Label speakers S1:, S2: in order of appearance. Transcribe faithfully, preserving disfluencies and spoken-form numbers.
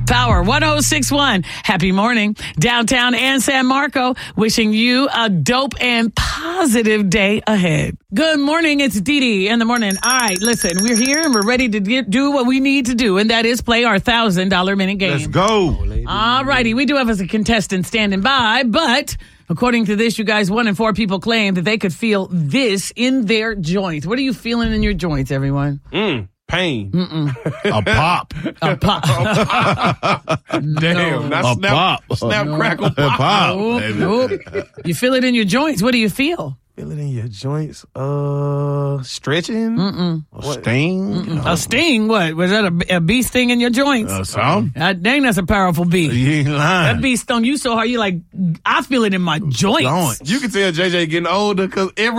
S1: Power one oh six one. Happy morning. Downtown and San Marco, wishing you a dope and positive day ahead. Good morning. It's Dee Dee in the morning. All right, listen, we're here and we're ready to get, do what we need to do, and that is play our one thousand dollars minute game.
S2: Let's go.
S1: All righty. We do have as a contestant standing by, but according to this, you guys, one in four people claim that they could feel this in their joints. What are you feeling in your joints, everyone?
S2: Mm, pain.
S1: Mm-mm.
S2: A pop.
S1: A pop.
S2: Damn.
S1: No.
S2: That's
S3: A
S2: snap,
S3: pop.
S2: snap,
S1: No.
S2: crackle, pop.
S3: Pop.
S1: Nope, nope. You feel it in your joints. What do you feel?
S2: Feel it in your joints. Uh, stretching.
S1: Mm-mm.
S2: What?
S3: Sting.
S1: Mm-mm. A sting? What? Was that a, a bee sting in your joints?
S3: Uh, some.
S1: God dang, that's a powerful bee.
S3: You ain't lying.
S1: That bee stung you so hard, you like, I feel it in my joints.
S3: Joints.
S2: You can tell J J getting older because every